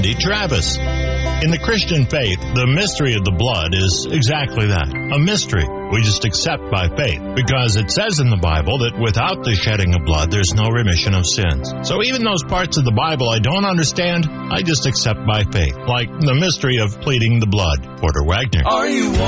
Randy Travis. In the Christian faith, the mystery of the blood is exactly that, a mystery we just accept by faith, because it says in the Bible that without the shedding of blood, there's no remission of sins. So even those parts of the Bible I don't understand, I just accept by faith, like the mystery of pleading the blood. Porter Wagner. Are you